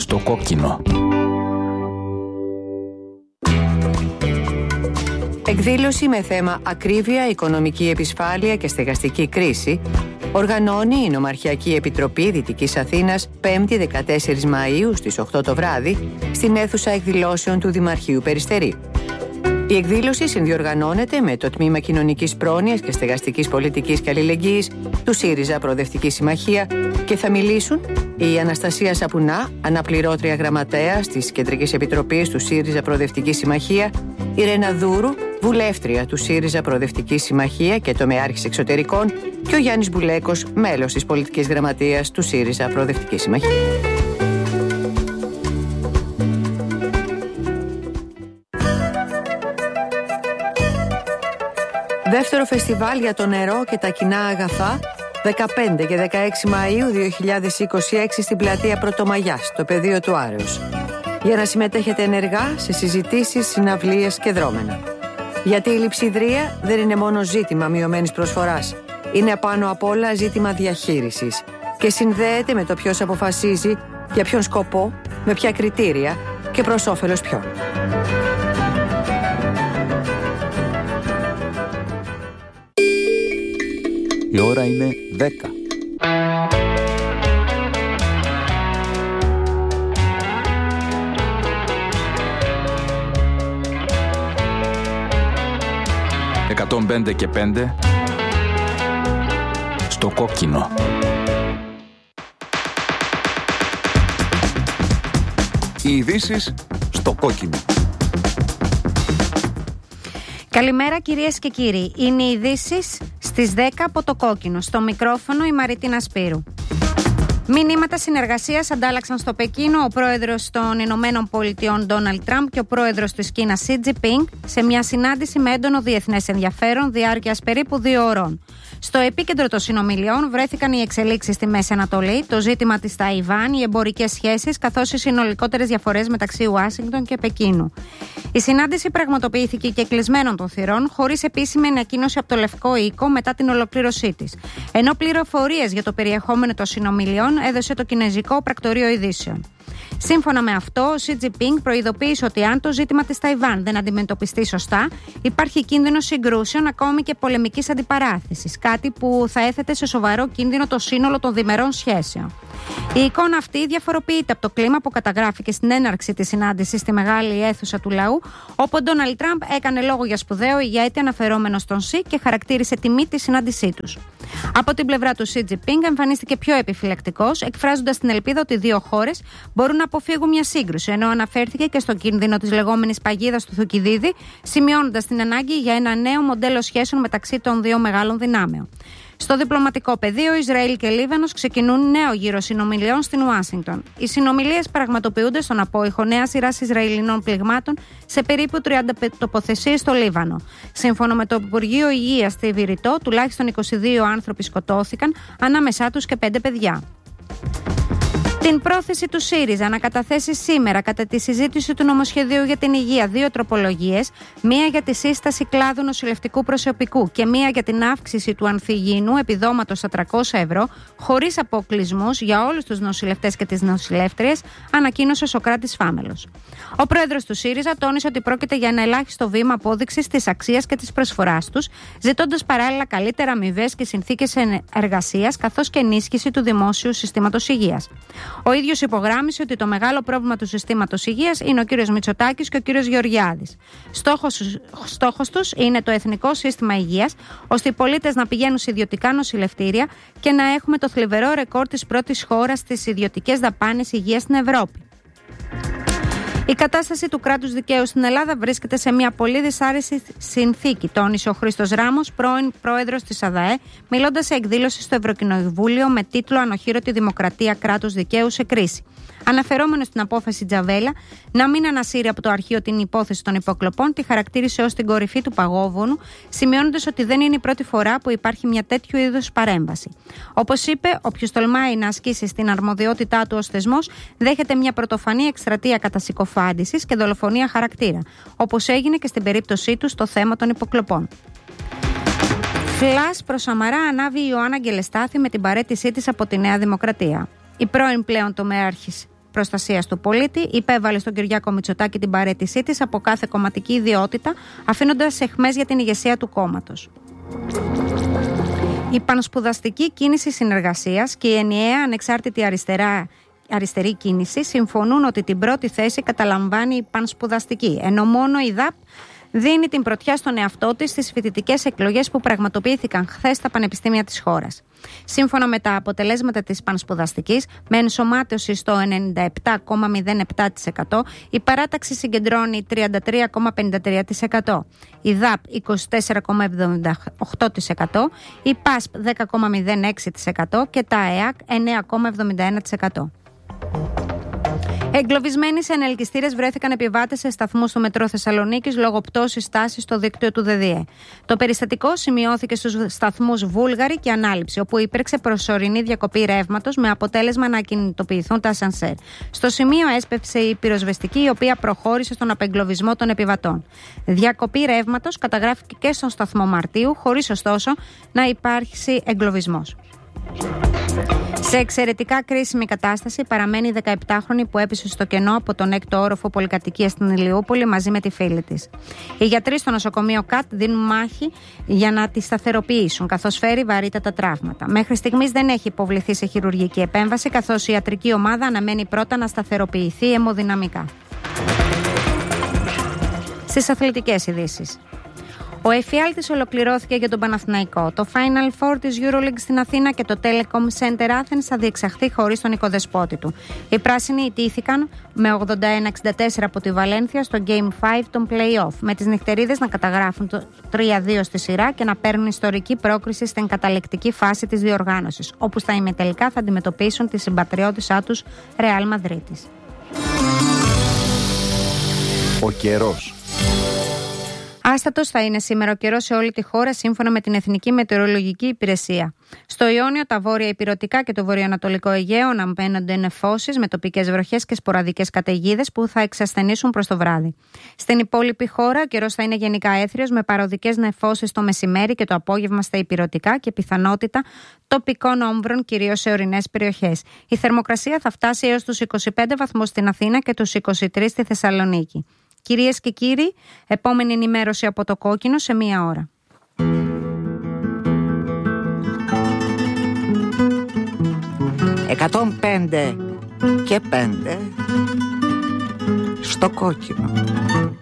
Στο κόκκινο. Εκδήλωση με θέμα ακρίβεια, οικονομική επισφάλεια και στεγαστική κρίση οργανώνει η Νομαρχιακή Επιτροπή Δυτικής Αθήνας 5η 14 Μαΐου στις 8 το βράδυ στην αίθουσα εκδηλώσεων του Δημαρχείου Περιστερίου. Η εκδήλωση συνδιοργανώνεται με το Τμήμα Κοινωνικής Πρόνοιας και Στεγαστικής Πολιτικής και Αλληλεγγύης του ΣΥΡΙΖΑ Προοδευτική Συμμαχία και θα μιλήσουν η Αναστασία Σαπουνά, αναπληρώτρια γραμματέας της Κεντρικής Επιτροπής του ΣΥΡΙΖΑ Προοδευτική Συμμαχία, η Ρένα Δούρου, βουλεύτρια του ΣΥΡΙΖΑ Προοδευτική Συμμαχία και τομεάρχης εξωτερικών, και ο Γιάννης Μπουλέκος, μέλος της Πολιτικής Γραμματείας του ΣΥΡΙΖΑ Προοδευτική Συμμαχία. Δεύτερο φεστιβάλ για το νερό και τα κοινά αγαθά, 15 και 16 Μαΐου 2026 στην πλατεία Πρωτομαγιάς, στο πεδίο του Άρεως. Για να συμμετέχετε ενεργά σε συζητήσεις, συναυλίες και δρόμενα. Γιατί η λειψιδρία δεν είναι μόνο ζήτημα μειωμένης προσφοράς. Είναι απάνω απ' όλα ζήτημα διαχείρισης και συνδέεται με το ποιος αποφασίζει, για ποιον σκοπό, με ποια κριτήρια και προς όφελος ποιον. Η ώρα είναι 10. «105 και 5» στο κόκκινο. Οι ειδήσεις στο κόκκινο. Καλημέρα κυρίες και κύριοι. Είναι οι ειδήσεις στις 10 από το κόκκινο. Στο μικρόφωνο η Μαρίτινα Σπύρου. Μηνύματα συνεργασίας αντάλλαξαν στο Πεκίνο ο πρόεδρος των Ηνωμένων Πολιτειών Ντόναλντ Τραμπ και ο πρόεδρος της Κίνας Σι Τζινπίνγκ σε μια συνάντηση με έντονο διεθνές ενδιαφέρον διάρκειας περίπου 2 ώρων. Στο επίκεντρο των συνομιλιών βρέθηκαν οι εξελίξεις στη Μέση Ανατολή, το ζήτημα της Ταϊβάν, οι εμπορικές σχέσεις καθώς οι συνολικότερες διαφορές μεταξύ Ουάσιγκτον και Πεκίνου. Η συνάντηση πραγματοποιήθηκε και κλεισμένων των θυρών, χωρίς επίσημη ανακοίνωση από το Λευκό Οίκο μετά την ολοκλήρωσή της. Ενώ πληροφορίες για το περιεχόμενο των συνομιλιών έδωσε το Κινεζικό Πρακτορείο Ειδήσεων. Σύμφωνα με αυτό, ο Σι Τζινπίνγκ προειδοποίησε ότι αν το ζήτημα της Ταϊβάν δεν αντιμετωπιστεί σωστά, υπάρχει κίνδυνος συγκρούσεων, ακόμη και πολεμικής αντιπαράθεσης. Κάτι που θα έθετε σε σοβαρό κίνδυνο το σύνολο των διμερών σχέσεων. Η εικόνα αυτή διαφοροποιείται από το κλίμα που καταγράφηκε στην έναρξη της συνάντησης στη μεγάλη αίθουσα του λαού, όπου ο Ντόναλντ Τραμπ έκανε λόγο για σπουδαίο ηγέτη αναφερόμενο στον Σι και χαρακτήρισε τιμή τη συνάντησή τους. Από την πλευρά του Σι Τζινπίνγκ εμφανίστηκε πιο επιφυλακτικός, εκφράζοντας την ελπίδα ότι οι δύο χώρες μπορούν να αποφύγουν μια σύγκρουση, ενώ αναφέρθηκε και στον κίνδυνο της λεγόμενης παγίδας του Θουκυδίδη, σημειώνοντας την ανάγκη για ένα νέο μοντέλο σχέσεων μεταξύ των δύο μεγάλων δυνάμεων. Στο διπλωματικό πεδίο, Ισραήλ και Λίβανος ξεκινούν νέο γύρο συνομιλιών στην Ουάσιγκτον. Οι συνομιλίες πραγματοποιούνται στον απόϊχο νέα σειρά Ισραηλινών πληγμάτων σε περίπου 30 τοποθεσίες στο Λίβανο. Σύμφωνα με το Υπουργείο Υγείας στη Βηρητό, τουλάχιστον 22 άνθρωποι σκοτώθηκαν, ανάμεσά τους και 5 παιδιά. Την πρόθεση του ΣΥΡΙΖΑ να καταθέσει σήμερα κατά τη συζήτηση του νομοσχεδίου για την υγεία 2 τροπολογίες, μία για τη σύσταση κλάδου νοσηλευτικού προσωπικού και μία για την αύξηση του ανθυγιεινού επιδόματος στα 300 ευρώ, χωρίς αποκλεισμούς για όλους τους νοσηλευτές και τις νοσηλεύτριες, ανακοίνωσε ο Σωκράτης Φάμελος. Ο πρόεδρος του ΣΥΡΙΖΑ τόνισε ότι πρόκειται για ένα ελάχιστο βήμα απόδειξης της αξίας και της προσφοράς τους, ζητώντας παράλληλα καλύτερα αμοιβές και συνθήκες εργασίας, καθώς και ενίσχυση του δημόσιου συστήματος υγείας. Ο ίδιος υπογράμμισε ότι το μεγάλο πρόβλημα του συστήματος υγείας είναι ο κύριος Μητσοτάκης και ο κύριος Γεωργιάδης. Στόχος τους είναι το εθνικό σύστημα υγείας, ώστε οι πολίτες να πηγαίνουν σε ιδιωτικά νοσηλευτήρια και να έχουμε το θλιβερό ρεκόρ της πρώτης χώρας στις ιδιωτικές δαπάνες υγείας στην Ευρώπη. Η κατάσταση του κράτους δικαίου στην Ελλάδα βρίσκεται σε μια πολύ δυσάρεστη συνθήκη, τόνισε ο Χρήστος Ράμος, πρώην πρόεδρος της ΑΔΑΕ, μιλώντας σε εκδήλωση στο Ευρωκοινοβούλιο με τίτλο «Ανοχήρωτη Δημοκρατία, κράτος δικαίου σε κρίση». Αναφερόμενο στην απόφαση Τζαβέλα να μην ανασύρει από το αρχείο την υπόθεση των υποκλοπών, τη χαρακτήρισε ως την κορυφή του παγόβουνου, σημειώνοντας ότι δεν είναι η πρώτη φορά που υπάρχει μια τέτοιου είδους παρέμβαση. Όπως είπε, όποιος τολμάει να ασκήσει στην αρμοδιότητά του ως θεσμός, δέχεται μια πρωτοφανή εκστρατεία κατασυκοφάντησης και δολοφονία χαρακτήρα, όπως έγινε και στην περίπτωσή του στο θέμα των υποκλοπών. Φλας προς Σαμαρά ανάβει η Ιωάννα Γκελεστάθη με την παραίτησή της από τη Νέα Δημοκρατία. Η πρώην πλέον τομέαρχης Προστασίας του Πολίτη υπέβαλε στον Κυριάκο Μητσοτάκη την παραίτησή της από κάθε κομματική ιδιότητα, αφήνοντας αιχμές για την ηγεσία του κόμματος. Η πανσπουδαστική κίνηση συνεργασίας και η ενιαία ανεξάρτητη αριστερή κίνηση συμφωνούν ότι την πρώτη θέση καταλαμβάνει η πανσπουδαστική, ενώ μόνο η ΔΑΠ δίνει την πρωτιά στον εαυτό της στις φοιτητικές εκλογές που πραγματοποιήθηκαν χθες στα πανεπιστήμια της χώρας. Σύμφωνα με τα αποτελέσματα της πανσπουδαστικής, με ενσωμάτωση στο 97,07%, η παράταξη συγκεντρώνει 33,53%, η ΔΑΠ 24,78%, η ΠΑΣΠ 10,06% και τα ΕΑΚ 9,71%. Εγκλωβισμένοι σε ενελκυστήρες βρέθηκαν επιβάτες σε σταθμούς του μετρό Θεσσαλονίκης λόγω πτώσης τάσης στο δίκτυο του ΔΔΕ. Το περιστατικό σημειώθηκε στους σταθμούς Βούλγαρη και Ανάληψη, όπου υπήρξε προσωρινή διακοπή ρεύματος με αποτέλεσμα να ακινητοποιηθούν τα ασανσέρ. Στο σημείο έσπευσε η πυροσβεστική, η οποία προχώρησε στον απεγκλωβισμό των επιβατών. Διακοπή ρεύματος καταγράφηκε και στον σταθμό Μαρτίου, χωρίς ωστόσο να υπάρξει εγκλωβισμός. Σε εξαιρετικά κρίσιμη κατάσταση παραμένει η 17χρονη που έπεσε στο κενό από τον 6ο όροφο πολυκατοικίας στην Ηλιούπολη μαζί με τη φίλη της. Οι γιατροί στο νοσοκομείο ΚΑΤ δίνουν μάχη για να τη σταθεροποιήσουν, καθώς φέρει βαρύτατα τραύματα. Μέχρι στιγμής δεν έχει υποβληθεί σε χειρουργική επέμβαση, καθώς η ιατρική ομάδα αναμένει πρώτα να σταθεροποιηθεί αιμοδυναμικά. Στις αθλητικές ειδήσεις. Ο εφιάλτης ολοκληρώθηκε για τον Παναθηναϊκό. Το Final Four της EuroLeague στην Αθήνα και το Telecom Center Athens θα διεξαχθεί χωρίς τον οικοδεσπότη του. Οι πράσινοι ιτήθηκαν με 81-64 από τη Βαλένθια στο Game 5 των play-off, με τις νυχτερίδες να καταγράφουν το 3-2 στη σειρά και να παίρνουν ιστορική πρόκριση στην καταληκτική φάση της διοργάνωσης, όπου στα ημιτελικά θα αντιμετωπίσουν τη συμπατριώτησά τους Real Μαδρίτης. Ο καιρός. Άστατος θα είναι σήμερα ο καιρός σε όλη τη χώρα, σύμφωνα με την Εθνική Μετεωρολογική Υπηρεσία. Στο Ιόνιο, τα βόρεια ηπειρωτικά και το βορειοανατολικό Αιγαίο αναμένονται νεφώσεις με τοπικές βροχές και σποραδικές καταιγίδες που θα εξασθενήσουν προς το βράδυ. Στην υπόλοιπη χώρα, ο καιρός θα είναι γενικά έθριος με παροδικές νεφώσεις το μεσημέρι και το απόγευμα στα ηπειρωτικά και πιθανότητα τοπικών όμβρων, κυρίως σε ορεινές περιοχές. Η θερμοκρασία θα φτάσει έως τους 25 βαθμούς στην Αθήνα και τους 23 στη Θεσσαλονίκη. Κυρίες και κύριοι, επόμενη ενημέρωση από το Κόκκινο σε 1 ώρα. «105 και 5 στο Κόκκινο».